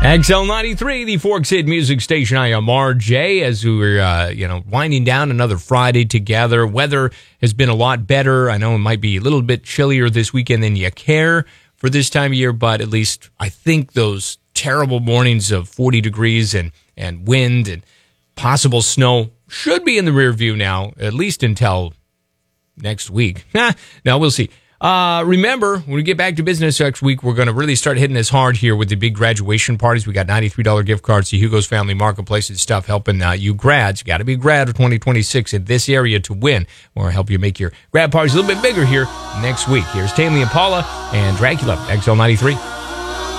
XL93, the Forks Hit Music Station. I am RJ as we're, winding down another Friday together. Weather has been a lot better. I know it might be a little bit chillier this weekend than you care for this time of year, but at least I think those terrible mornings of 40 degrees and wind and possible snow should be in the rear view now, at least until next week. Now, we'll see. Remember, when we get back to business next week, we're going to really start hitting this hard here with the big graduation parties. We got $93 gift cards to Hugo's Family Marketplace and stuff helping you grads. You got to be a grad of 2026 in this area to win. We'll help you make your grad parties a little bit bigger here next week. Here's Tame Impala and Dracula, XL93.